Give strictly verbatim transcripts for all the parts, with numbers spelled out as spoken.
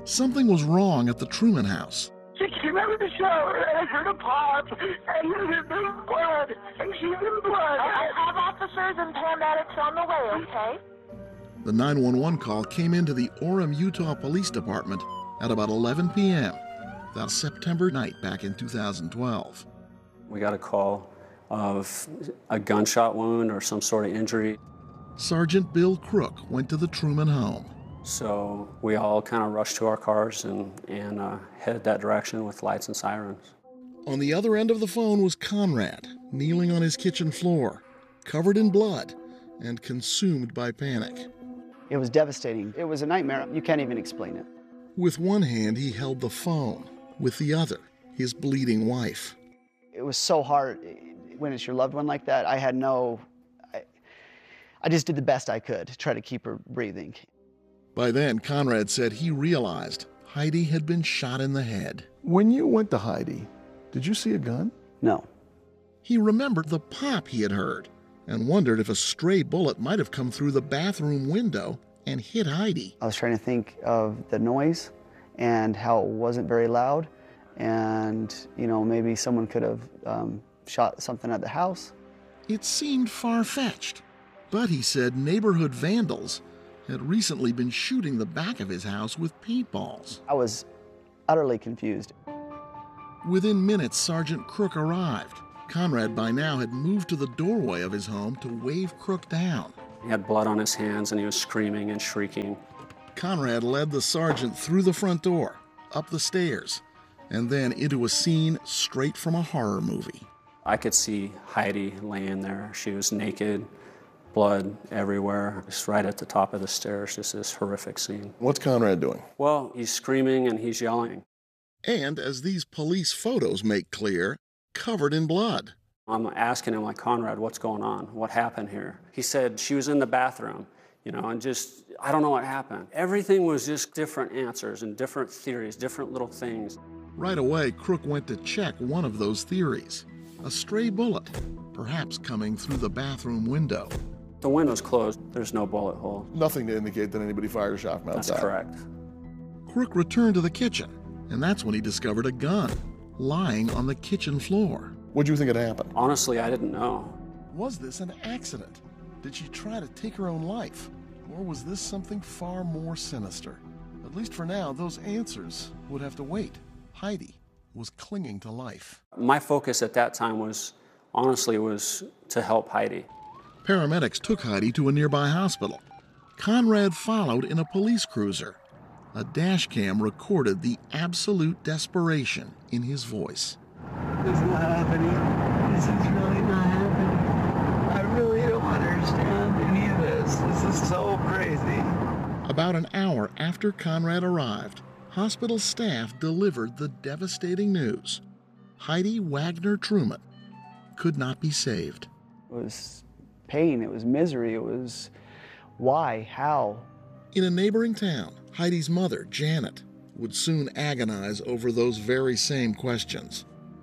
Something was wrong at the Truman house. She came out of the shower and I heard a pop, and there's blood, and she's in blood. I have officers and paramedics on the way, okay? The nine one one call came into the Orem, Utah Police Department at about eleven p.m. that September night back in two thousand twelve. We got a call of a gunshot wound or some sort of injury. Sergeant Bill Crook went to the Truman home. So we all kind of rushed to our cars and, and uh, headed that direction with lights and sirens. On the other end of the phone was Conrad, kneeling on his kitchen floor, covered in blood and consumed by panic. It was devastating. It was a nightmare. You can't even explain it. With one hand, he held the phone. With the other, his bleeding wife. It was so hard when it's your loved one like that. I had no... I, I just did the best I could to try to keep her breathing. By then, Conrad said he realized Heidi had been shot in the head. When you went to Heidi, did you see a gun? No. He remembered the pop he had heard and wondered if a stray bullet might have come through the bathroom window and hit Heidi. I was trying to think of the noise and how it wasn't very loud, and, you know, maybe someone could have um, shot something at the house. It seemed far-fetched, but he said neighborhood vandals had recently been shooting the back of his house with paintballs. I was utterly confused. Within minutes, Sergeant Crook arrived. Conrad by now had moved to the doorway of his home to wave Crook down. He had blood on his hands and he was screaming and shrieking. Conrad led the sergeant through the front door, up the stairs, and then into a scene straight from a horror movie. I could see Heidi laying there. She was naked, blood everywhere, just right at the top of the stairs, just this horrific scene. What's Conrad doing? Well, he's screaming and he's yelling. And as these police photos make clear, covered in blood. I'm asking him, like, Conrad, what's going on? What happened here? He said she was in the bathroom, you know, and just, I don't know what happened. Everything was just different answers and different theories, different little things. Right away, Crook went to check one of those theories. A stray bullet, perhaps coming through the bathroom window. The window's closed. There's no bullet hole. Nothing to indicate that anybody fired a shot from outside. That's correct. Crook returned to the kitchen, and that's when he discovered a gun lying on the kitchen floor. What do you think had happened? Honestly, I didn't know. Was this an accident? Did she try to take her own life? Or was this something far more sinister? At least for now, those answers would have to wait. Heidi was clinging to life. My focus at that time was, honestly, was to help Heidi. Paramedics took Heidi to a nearby hospital. Conrad followed in a police cruiser. A dash cam recorded the absolute desperation in his voice. This is not happening. This is really not happening. I really don't understand any of this. This is so crazy. About an hour after Conrad arrived, hospital staff delivered the devastating news. Heidi Wagner Truman could not be saved. It was pain, it was misery, it was why, how. In a neighboring town, Heidi's mother, Janet, would soon agonize over those very same questions.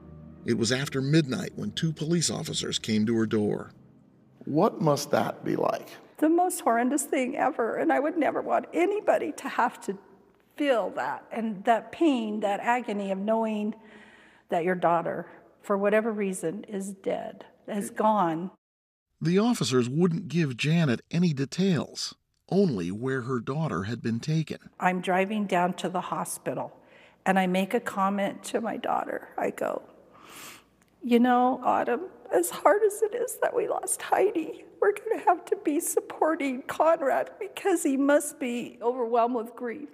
It was after midnight when two police officers came to her door. What must that be like? The most horrendous thing ever, and I would never want anybody to have to feel that, and that pain, that agony of knowing that your daughter, for whatever reason, is dead, is gone. The officers wouldn't give Janet any details, only where her daughter had been taken. I'm driving down to the hospital, and I make a comment to my daughter. I go, you know, Autumn, as hard as it is that we lost Heidi, we're going to have to be supporting Conrad because he must be overwhelmed with grief.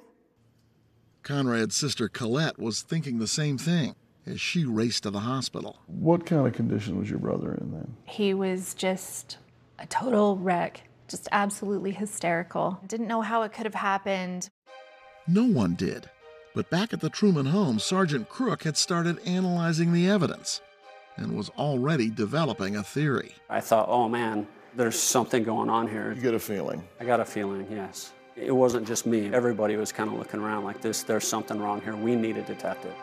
Conrad's sister Colette was thinking the same thing as she raced to the hospital. What kind of condition was your brother in then? He was just a total wreck, just absolutely hysterical. Didn't know how it could have happened. No one did. But back at the Truman home, Sergeant Crook had started analyzing the evidence and was already developing a theory. I thought, oh man, there's something going on here. You get a feeling? I got a feeling, yes. It wasn't just me. Everybody was kind of looking around like this. There's something wrong here. We need a detective.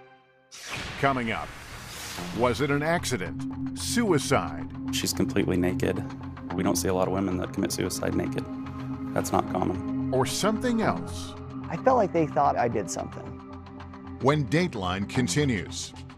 Coming up, was it an accident? Suicide? She's completely naked. We don't see a lot of women that commit suicide naked. That's not common. Or something else? I felt like they thought I did something. When Dateline continues.